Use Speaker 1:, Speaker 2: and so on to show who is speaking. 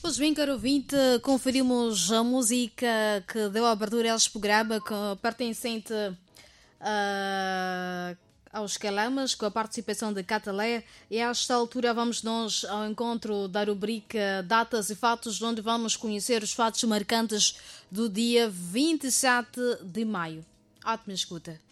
Speaker 1: Pois bem, caro ouvinte, conferimos a música que deu abertura a este programa, que pertencente aos Calamas, com a participação de Catalé. E a esta altura vamos nós ao encontro da rubrica Datas e Fatos, onde vamos conhecer os fatos marcantes do dia 27 de maio. Ótima escuta.